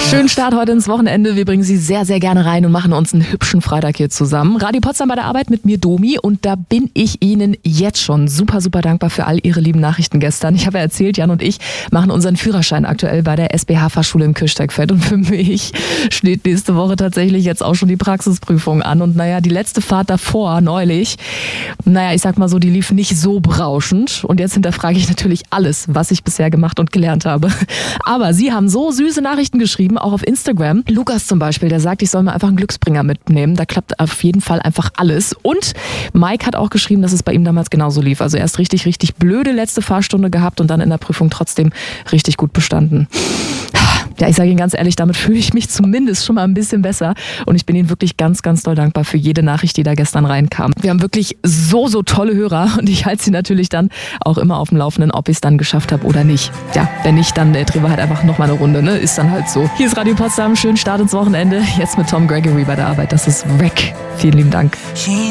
Schönen Start heute ins Wochenende. Wir bringen Sie sehr, sehr gerne rein und machen uns einen hübschen Freitag hier zusammen. Radio Potsdam bei der Arbeit mit mir, Domi. Und da bin ich Ihnen jetzt schon super, super dankbar für all Ihre lieben Nachrichten gestern. Ich habe ja erzählt, Jan und ich machen unseren Führerschein aktuell bei der SBH-Fachschule im Kirchsteigfeld. Und für mich steht nächste Woche tatsächlich jetzt auch schon die Praxisprüfung an. Und naja, die letzte Fahrt davor, neulich, ich sag mal so, die lief nicht so berauschend. Und jetzt hinterfrage ich natürlich alles, was ich bisher gemacht und gelernt habe. Aber Sie haben so süße Nachrichten geschrieben, auch auf Instagram. Lukas zum Beispiel, der sagt, ich soll mir einfach einen Glücksbringer mitnehmen. Da klappt auf jeden Fall einfach alles. Und Mike hat auch geschrieben, dass es bei ihm damals genauso lief. Also erst richtig, richtig blöde letzte Fahrstunde gehabt und dann in der Prüfung trotzdem richtig gut bestanden. Ja, ich sage Ihnen ganz ehrlich, damit fühle ich mich zumindest schon mal ein bisschen besser. Und ich bin Ihnen wirklich ganz, ganz doll dankbar für jede Nachricht, die da gestern reinkam. Wir haben wirklich so, so tolle Hörer und ich halte Sie natürlich dann auch immer auf dem Laufenden, ob ich es dann geschafft habe oder nicht. Ja, wenn nicht, dann drehen wir halt einfach nochmal eine Runde, ne? Ist dann halt so. Hier ist Radio Potsdam, schönen Start ins Wochenende. Jetzt mit Tom Gregory bei der Arbeit. Das ist Wreck. Vielen lieben Dank.